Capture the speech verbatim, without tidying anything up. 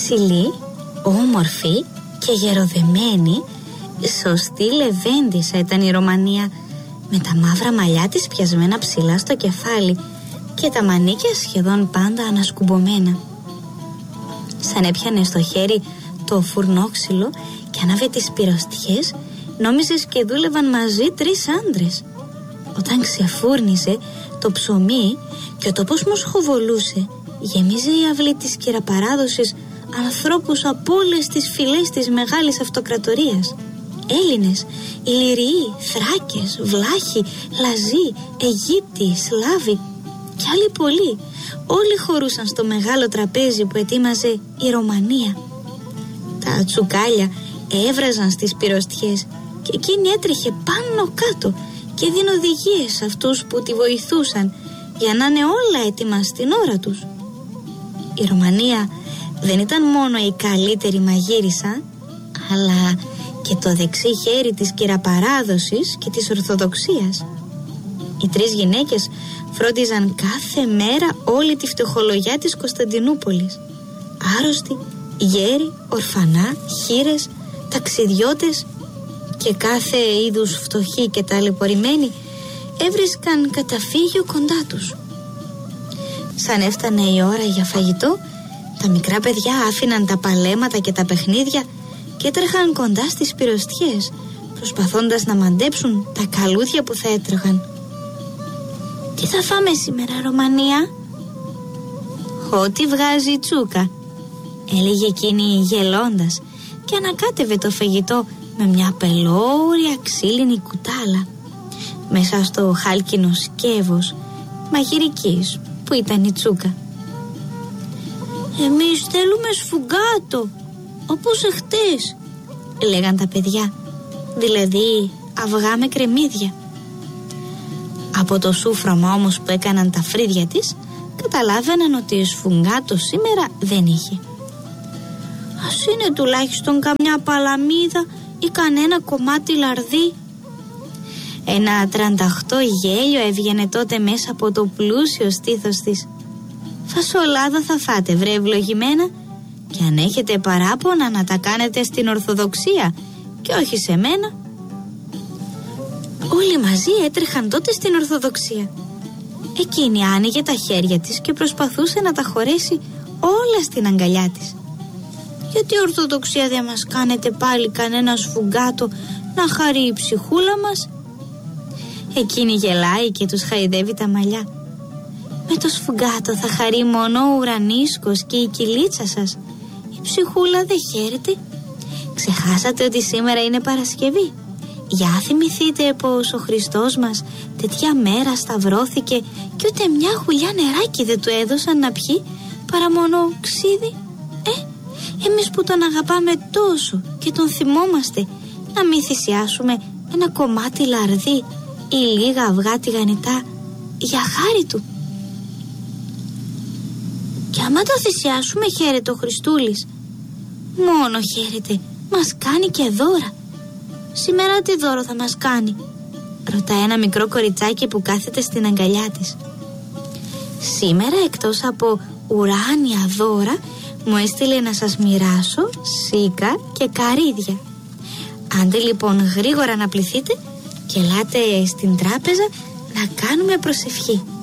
Ψηλή, όμορφη και γεροδεμένη, σωστή λεβέντισσα ήταν η Ρωμανία, με τα μαύρα μαλλιά της πιασμένα ψηλά στο κεφάλι και τα μανίκια σχεδόν πάντα ανασκουμπωμένα. Σαν έπιανε στο χέρι το φουρνόξυλο και ανάβε τις πυροστιές, νόμιζες και δούλευαν μαζί τρεις άντρες. Όταν ξεφούρνιζε το ψωμί και ο τόπος μοσχοβολούσε, γεμίζε η αυλή της κυραπαράδοσης ανθρώπους από όλες τις φυλές της μεγάλης αυτοκρατορίας. Έλληνες, Ηλυριοί, Θράκες, Βλάχοι, Λαζοί, Αιγύπτιοι, Σλάβοι και άλλοι πολλοί. Όλοι χωρούσαν στο μεγάλο τραπέζι που ετοίμαζε η Ρωμανία. Τα τσουκάλια έβραζαν στις πυροστιές και εκείνη έτρεχε πάνω κάτω και δίνει οδηγίες σε αυτούς που τη βοηθούσαν για να είναι όλα έτοιμα στην ώρα τους. Η Ρωμανία δεν ήταν μόνο η καλύτερη μαγείρισα, αλλά και το δεξί χέρι της κυραπαράδοσης και της Ορθοδοξίας. Οι τρεις γυναίκες φρόντιζαν κάθε μέρα όλη τη φτωχολογιά της Κωνσταντινούπολης. Άρρωστοι, γέροι, ορφανά, χήρες, ταξιδιώτες και κάθε είδους φτωχοί και ταλαιπωρημένοι έβρισκαν καταφύγιο κοντά τους. Σαν έφτανε η ώρα για φαγητό, τα μικρά παιδιά άφηναν τα παλέματα και τα παιχνίδια και έτρεχαν κοντά στις πυροστιές, προσπαθώντας να μαντέψουν τα καλούδια που θα έτρωγαν. «Τι θα φάμε σήμερα, Ρωμανία?» «Ό,τι βγάζει η τσούκα», έλεγε εκείνη γελώντας και ανακάτευε το φαγητό με μια πελώρια ξύλινη κουτάλα μέσα στο χάλκινο σκεύος μαγειρικής που ήταν η τσούκα. «Εμείς θέλουμε σφουγγάτο, όπως εχθές», λέγαν τα παιδιά, δηλαδή αυγά με κρεμμύδια. Από το σούφραμα όμως που έκαναν τα φρύδια της, καταλάβαιναν ότι σφουγγάτο σήμερα δεν είχε. «Ας είναι τουλάχιστον καμιά παλαμίδα ή κανένα κομμάτι λαρδί». Ένα τρανταχτό γέλιο έβγαινε τότε μέσα από το πλούσιο στήθος της. «Φασολάδα θα φάτε, βρε ευλογημένα, και αν έχετε παράπονα να τα κάνετε στην Ορθοδοξία και όχι σε μένα». Όλοι μαζί έτρεχαν τότε στην Ορθοδοξία. Εκείνη άνοιγε τα χέρια της και προσπαθούσε να τα χωρέσει όλα στην αγκαλιά της. «Γιατί η Ορθοδοξία δεν μας κάνετε πάλι κανένα σφουγγάτο να χαρεί η ψυχούλα μας?» Εκείνη γελάει και τους χαϊδεύει τα μαλλιά. «Με το σφουγγάτο θα χαρεί μόνο ο ουρανίσκος και η κυλίτσα σας. Η ψυχούλα δεν χαίρεται. Ξεχάσατε ότι σήμερα είναι Παρασκευή? Για θυμηθείτε πως ο Χριστός μας τέτοια μέρα σταυρώθηκε και ούτε μια χουλιά νεράκι δεν του έδωσαν να πιει παρά μόνο ξύδι. Ε, εμείς που τον αγαπάμε τόσο και τον θυμόμαστε, να μην θυσιάσουμε ένα κομμάτι λαρδί ή λίγα αυγά τηγανιτά για χάρη του?» «Και άμα το θυσιάσουμε, χαίρεται ο Χριστούλης?» «Μόνο χαίρεται, μας κάνει και δώρα». «Σήμερα τι δώρο θα μας κάνει?» ρωτάει ένα μικρό κοριτσάκι που κάθεται στην αγκαλιά της. «Σήμερα, εκτός από ουράνια δώρα, μου έστειλε να σας μοιράσω σίκα και καρύδια. Άντε λοιπόν γρήγορα να πληθείτε και ελάτε στην τράπεζα να κάνουμε προσευχή».